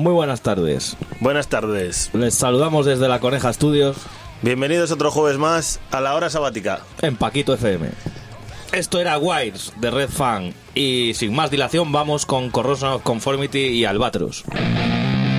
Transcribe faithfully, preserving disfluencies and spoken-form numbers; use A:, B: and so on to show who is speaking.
A: Muy buenas tardes.
B: Buenas tardes.
A: Les saludamos desde la Coneja Studios.
B: Bienvenidos otro jueves más a la hora sabática.
A: En Paquito F M. Esto era Wires de Red Fang. Y sin más dilación vamos con Corrosion of Conformity y Albatros.